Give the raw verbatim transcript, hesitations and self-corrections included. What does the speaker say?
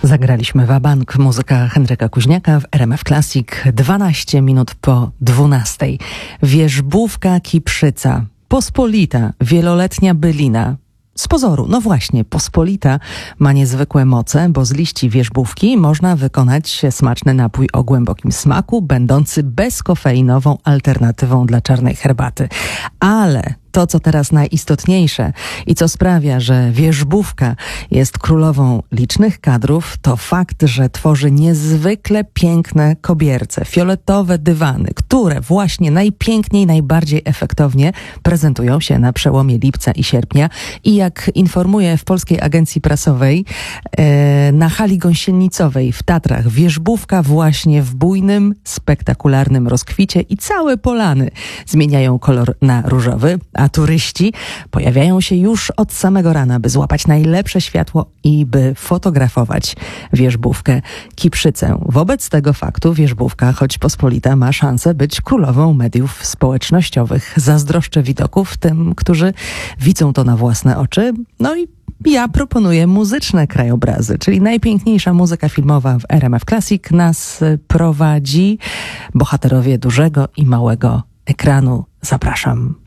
Zagraliśmy wabank, muzyka Henryka Kuźniaka w R M F Classic, dwanaście minut po dwunastej. Wierzbówka Kiprzyca, pospolita, wieloletnia bylina. Z pozoru, no właśnie, pospolita ma niezwykłe moce, bo z liści wierzbówki można wykonać smaczny napój o głębokim smaku, będący bezkofeinową alternatywą dla czarnej herbaty. Ale to, co teraz najistotniejsze i co sprawia, że wierzbówka jest królową licznych kadrów, to fakt, że tworzy niezwykle piękne kobierce, fioletowe dywany, które właśnie najpiękniej, najbardziej efektownie prezentują się na przełomie lipca i sierpnia. I jak informuje w Polskiej Agencji Prasowej, e, na hali gąsienicowej w Tatrach wierzbówka właśnie w bujnym, spektakularnym rozkwicie i całe polany zmieniają kolor na różowy, a turyści pojawiają się już od samego rana, by złapać najlepsze światło i by fotografować wierzbówkę Kiprzycę. Wobec tego faktu wierzbówka, choć pospolita, ma szansę być królową mediów społecznościowych. Zazdroszczę widoków tym, którzy widzą to na własne oczy. No i ja proponuję muzyczne krajobrazy, czyli najpiękniejsza muzyka filmowa w R M F Classic nas prowadzi. Bohaterowie dużego i małego ekranu. Zapraszam.